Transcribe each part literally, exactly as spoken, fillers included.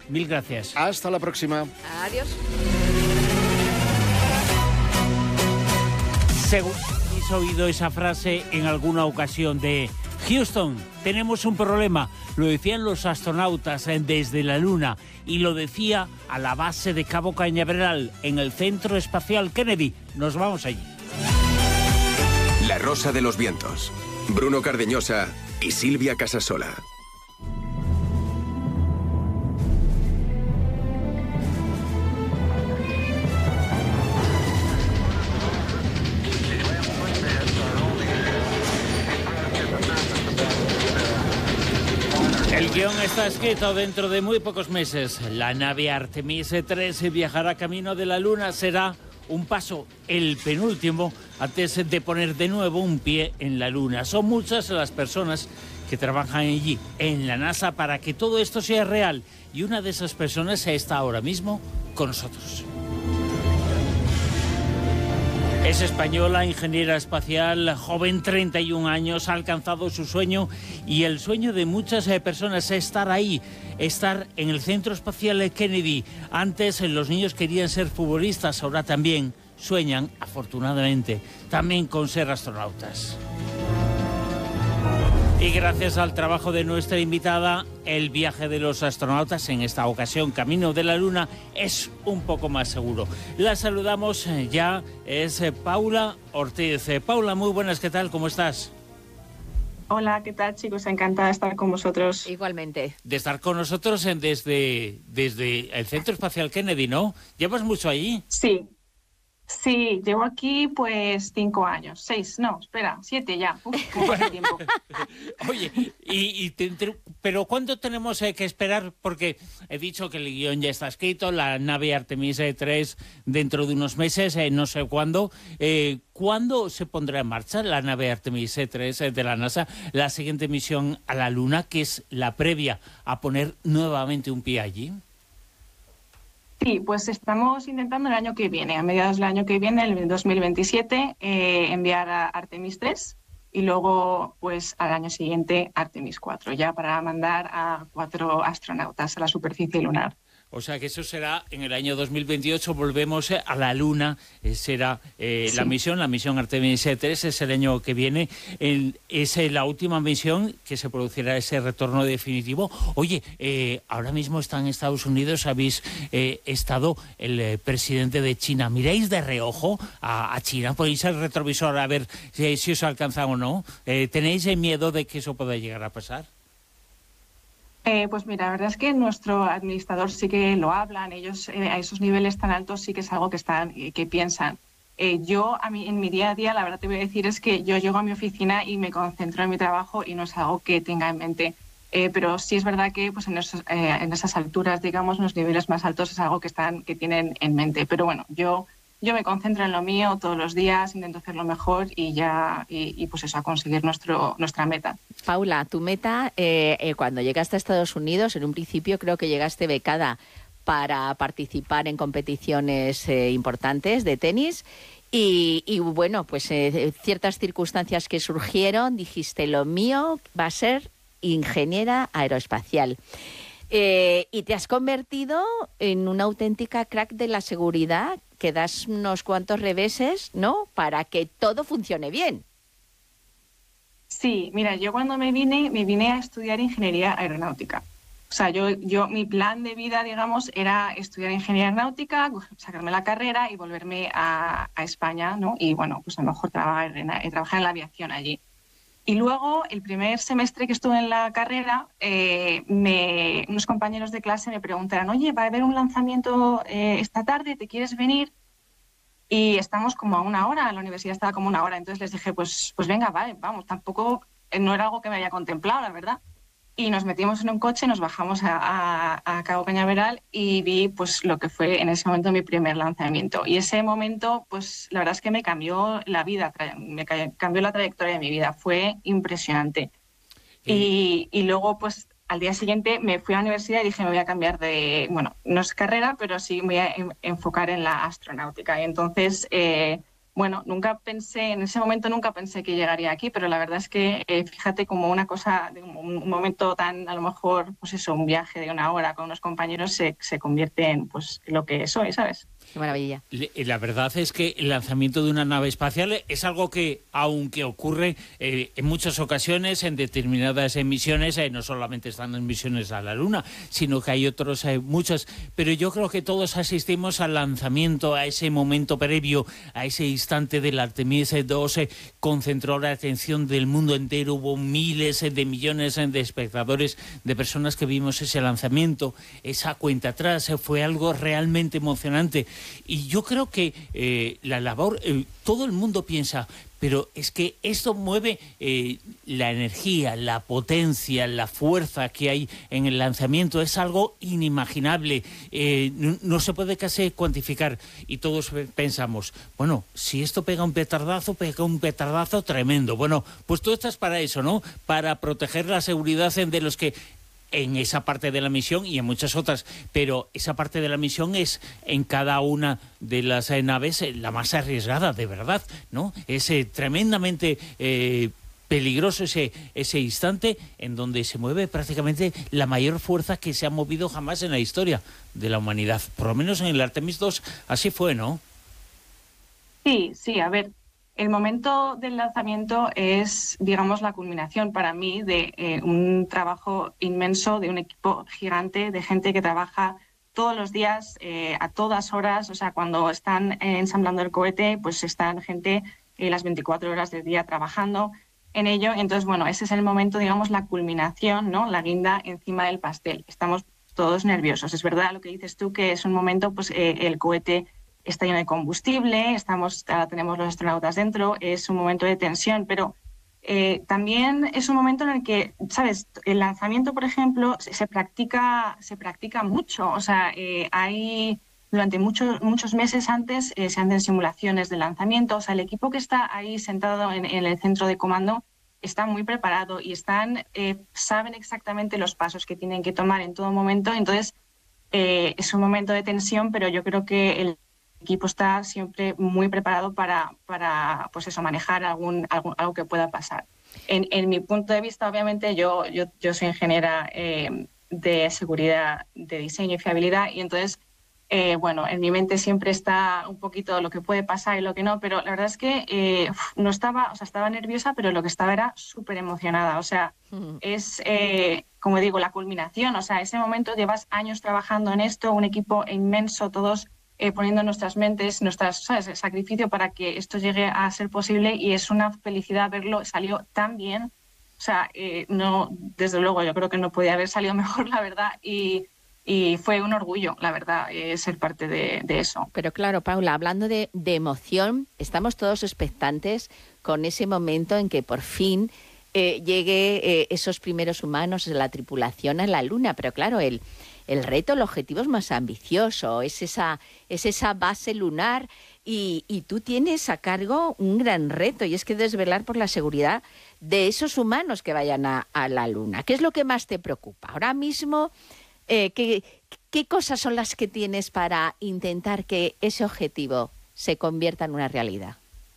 mil gracias. Hasta la próxima. Adiós. Según habéis oído esa frase en alguna ocasión de Houston, tenemos un problema. Lo decían los astronautas desde la Luna y lo decía a la base de Cabo Cañaveral en el Centro Espacial Kennedy. Nos vamos allí. La Rosa de los Vientos. Bruno Cardeñosa y Silvia Casasola. El guión está escrito. Dentro de muy pocos meses la nave Artemis tres viajará camino de la Luna. Será un paso, el penúltimo, antes de poner de nuevo un pie en la Luna. Son muchas las personas que trabajan allí, en la NASA, para que todo esto sea real. Y una de esas personas está ahora mismo con nosotros. Es española, ingeniera espacial, joven, treinta y un años, ha alcanzado su sueño y el sueño de muchas personas es estar ahí, estar en el Centro Espacial Kennedy. Antes los niños querían ser futbolistas, ahora también sueñan, afortunadamente, también con ser astronautas. Y gracias al trabajo de nuestra invitada, el viaje de los astronautas, en esta ocasión camino de la Luna, es un poco más seguro. La saludamos ya, es Paula Ortiz. Paula, muy buenas, ¿qué tal? ¿Cómo estás? Hola, ¿qué tal, chicos? Encantada de estar con vosotros. Igualmente. De estar con nosotros en, desde, desde el Centro Espacial Kennedy, ¿no? ¿Llevas mucho allí? Sí. Sí, llevo aquí pues cinco años, seis, no, espera, siete ya. Uf, qué buen tiempo. Oye, y, y te, te, pero ¿cuándo tenemos eh, que esperar? Porque he dicho que el guión ya está escrito, la nave Artemis tres dentro de unos meses, eh, no sé cuándo. Eh, ¿Cuándo se pondrá en marcha la nave Artemis tres de la NASA, la siguiente misión a la Luna, que es la previa a poner nuevamente un pie allí? Sí, pues estamos intentando el año que viene, a mediados del año que viene, el dos mil veintisiete, eh, enviar a Artemis tres y luego, pues al año siguiente, Artemis cuatro, ya para mandar a cuatro astronautas a la superficie lunar. O sea que eso será en el año dos mil veintiocho, volvemos a la Luna, eh, será eh, sí. la misión, la misión Artemis tres, es el año que viene, el, es la última misión que se producirá ese retorno definitivo. Oye, eh, ahora mismo está en Estados Unidos, habéis eh, estado el eh, presidente de China, ¿miráis de reojo a, a China? ¿Ponéis el retrovisor a ver si, si os alcanza o no? Eh, ¿Tenéis miedo de que eso pueda llegar a pasar? Eh, pues mira, la verdad es que nuestro administrador sí que lo hablan, ellos eh, a esos niveles tan altos sí que es algo que están, eh, que piensan. Eh, yo, a mí, en mi día a día, la verdad te voy a decir es que yo llego a mi oficina y me concentro en mi trabajo y no es algo que tenga en mente. Eh, pero sí es verdad que pues en, esos, eh, en esas alturas, digamos, en los niveles más altos es algo que, están, que tienen en mente. Pero bueno, yo... Yo me concentro en lo mío todos los días, intento hacerlo mejor y ya, y, y pues eso, a conseguir nuestro, nuestra meta. Paula, tu meta, eh, eh, cuando llegaste a Estados Unidos, en un principio creo que llegaste becada para participar en competiciones eh, importantes de tenis y, y bueno, pues eh, ciertas circunstancias que surgieron, dijiste, lo mío va a ser ingeniera aeroespacial. Eh, y te has convertido en una auténtica crack de la seguridad, que das unos cuantos reveses, ¿no?, para que todo funcione bien. Sí, mira, yo cuando me vine, me vine a estudiar ingeniería aeronáutica. O sea, yo, yo mi plan de vida, digamos, era estudiar ingeniería aeronáutica, sacarme la carrera y volverme a, a España, ¿no? Y bueno, pues a lo mejor trabajar en, trabajar en la aviación allí. Y luego, el primer semestre que estuve en la carrera, eh, me, unos compañeros de clase me preguntaron, oye, va a haber un lanzamiento eh, esta tarde, ¿te quieres venir? Y estamos como a una hora, la universidad estaba como una hora, entonces les dije, pues, pues venga, vale, vamos, tampoco, eh, no era algo que me había contemplado, la verdad. Y nos metimos en un coche, nos bajamos a, a, a Cabo Cañaveral y vi pues lo que fue en ese momento mi primer lanzamiento. Y ese momento, pues la verdad es que me cambió la vida, me cambió la trayectoria de mi vida. Fue impresionante. Y, y luego, pues al día siguiente me fui a la universidad y dije, me voy a cambiar de, bueno, no es carrera, pero sí me voy a enfocar en la astronáutica. Y entonces, eh, bueno, nunca pensé, en ese momento nunca pensé que llegaría aquí, pero la verdad es que eh, fíjate como una cosa, de un, un momento tan, a lo mejor, pues eso, un viaje de una hora con unos compañeros se, se convierte en pues lo que soy, ¿sabes? Qué maravilla. La verdad es que el lanzamiento de una nave espacial es algo que, aunque ocurre eh, en muchas ocasiones, en determinadas misiones, eh, no solamente están en misiones a la Luna, sino que hay otros, eh, muchas, pero yo creo que todos asistimos al lanzamiento, a ese momento previo, a ese instante del Artemis dos, eh, concentró la atención del mundo entero, hubo miles eh, de millones eh, de espectadores, de personas que vimos ese lanzamiento, esa cuenta atrás, eh, fue algo realmente emocionante. Y yo creo que eh, la labor, eh, todo el mundo piensa, pero es que esto mueve eh, la energía, la potencia, la fuerza que hay en el lanzamiento, es algo inimaginable, eh, no, no se puede casi cuantificar. Y todos pensamos, bueno, si esto pega un petardazo, pega un petardazo tremendo. Bueno, pues tú estás para eso, ¿no? Para proteger la seguridad de los que... en esa parte de la misión y en muchas otras, pero esa parte de la misión es en cada una de las eh, naves eh, la más arriesgada, de verdad, ¿no? Es eh, tremendamente eh, peligroso ese, ese instante en donde se mueve prácticamente la mayor fuerza que se ha movido jamás en la historia de la humanidad. Por lo menos en el Artemis dos así fue, ¿no? Sí, sí, a ver. El momento del lanzamiento es, digamos, la culminación para mí de eh, un trabajo inmenso, de un equipo gigante, de gente que trabaja todos los días, eh, a todas horas. O sea, cuando están eh, ensamblando el cohete, pues están gente eh, las veinticuatro horas del día trabajando en ello. Entonces, bueno, ese es el momento, digamos, la culminación, ¿no? La guinda encima del pastel. Estamos todos nerviosos. Es verdad lo que dices tú, que es un momento, pues eh, el cohete está lleno de combustible, estamos, ahora tenemos los astronautas dentro, es un momento de tensión, pero eh, también es un momento en el que, ¿sabes? El lanzamiento, por ejemplo, se, se practica se practica mucho, o sea, eh, hay durante muchos muchos meses antes eh, se hacen simulaciones de lanzamiento, o sea, el equipo que está ahí sentado en, en el centro de comando está muy preparado y están eh, saben exactamente los pasos que tienen que tomar en todo momento, entonces eh, es un momento de tensión, pero yo creo que el El equipo está siempre muy preparado para, para pues eso, manejar algún, algún, algo que pueda pasar. En, en mi punto de vista, obviamente, yo, yo, yo soy ingeniera eh, de seguridad, de diseño y fiabilidad, y entonces, eh, bueno, en mi mente siempre está un poquito lo que puede pasar y lo que no, pero la verdad es que eh, no estaba, o sea, estaba nerviosa, pero lo que estaba era súper emocionada. O sea, mm. es, eh, como digo, la culminación. O sea, ese momento llevas años trabajando en esto, un equipo inmenso, todos Eh, poniendo nuestras mentes, nuestras, ¿sabes?, el sacrificio para que esto llegue a ser posible, y es una felicidad verlo, salió tan bien, o sea, eh, no, desde luego yo creo que no podía haber salido mejor, la verdad, y, y fue un orgullo, la verdad, eh, ser parte de, de eso. Pero claro, Paula, hablando de, de emoción, estamos todos expectantes con ese momento en que por fin eh, llegue eh, esos primeros humanos de la tripulación a la Luna, pero claro, el El reto, el objetivo es más ambicioso, es esa, es esa base lunar y, y tú tienes a cargo un gran reto, y es que desvelar por la seguridad de esos humanos que vayan a, a la Luna. ¿Qué es lo que más te preocupa? Ahora mismo, eh, ¿qué, ¿qué cosas son las que tienes para intentar que ese objetivo se convierta en una realidad?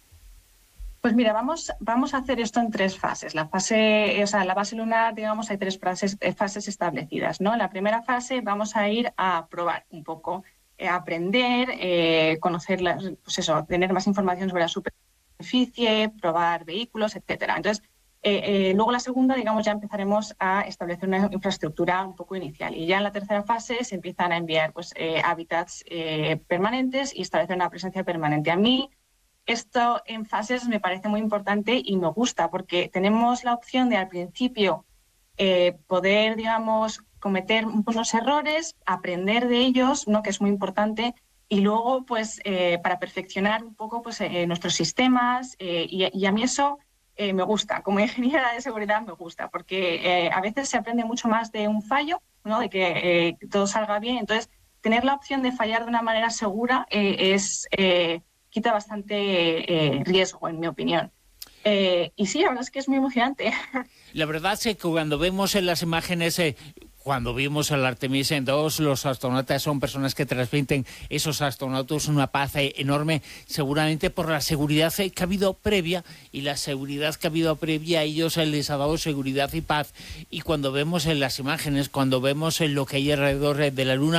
Pues mira, vamos, vamos a hacer esto en tres fases. La fase, o sea, la base lunar, digamos, hay tres fases, fases establecidas, ¿no? En la primera fase vamos a ir a probar un poco, eh, a aprender, eh, conocer, las, pues eso, tener más información sobre la superficie, probar vehículos, etcétera. Entonces, eh, eh, luego la segunda, digamos, ya empezaremos a establecer una infraestructura un poco inicial. Y ya en la tercera fase se empiezan a enviar, pues, eh, hábitats eh, permanentes y establecer una presencia permanente. A mí esto en fases me parece muy importante y me gusta, porque tenemos la opción de al principio eh, poder, digamos, cometer unos errores, aprender de ellos, ¿no?, que es muy importante, y luego, pues, eh, para perfeccionar un poco, pues, eh, nuestros sistemas, eh, y, y a mí eso eh, me gusta. Como ingeniera de seguridad me gusta, porque eh, a veces se aprende mucho más de un fallo, ¿no?, de que eh, todo salga bien. Entonces, tener la opción de fallar de una manera segura eh, es... Eh, quita bastante eh, riesgo, en mi opinión. Eh, y sí, la verdad es que es muy emocionante. La verdad es que cuando vemos en las imágenes, eh, Cuando vimos el Artemis dos, los astronautas son personas que transmiten esos astronautas una paz enorme, seguramente por la seguridad que ha habido previa, y la seguridad que ha habido previa a ellos les ha dado seguridad y paz. Y cuando vemos en las imágenes, cuando vemos en lo que hay alrededor de la Luna,